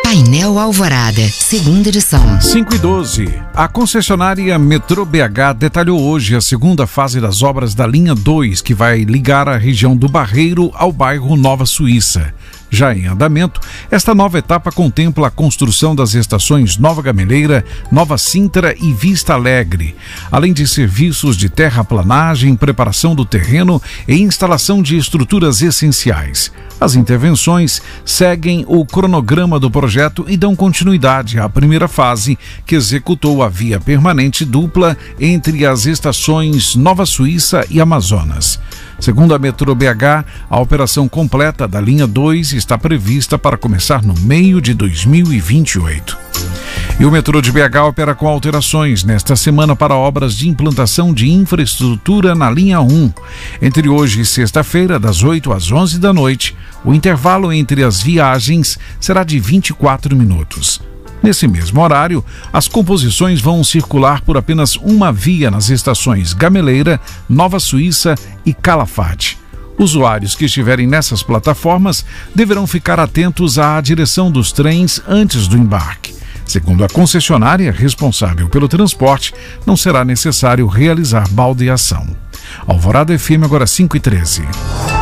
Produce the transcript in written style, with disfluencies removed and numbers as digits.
Painel Alvorada, segunda edição. 5:12. A concessionária Metrô BH detalhou hoje a segunda fase das obras da linha 2, que vai ligar a região do Barreiro ao bairro Nova Suíça. Já em andamento, esta nova etapa contempla a construção das estações Nova Gameleira, Nova Sintra e Vista Alegre, além de serviços de terraplanagem, preparação do terreno e instalação de estruturas essenciais. As intervenções seguem o cronograma do projeto e dão continuidade à primeira fase, que executou a via permanente dupla entre as estações Nova Suíça e Amazonas. Segundo a Metrô BH, a operação completa da linha 2 está prevista para começar no meio de 2028. E o metrô de BH opera com alterações nesta semana para obras de implantação de infraestrutura na linha 1. Entre hoje e sexta-feira, das 8 às 11 da noite, o intervalo entre as viagens será de 24 minutos. Nesse mesmo horário, as composições vão circular por apenas uma via nas estações Gameleira, Nova Suíça e Calafate. Usuários que estiverem nessas plataformas deverão ficar atentos à direção dos trens antes do embarque. Segundo a concessionária responsável pelo transporte, não será necessário realizar baldeação. Alvorada FM, agora 5:13.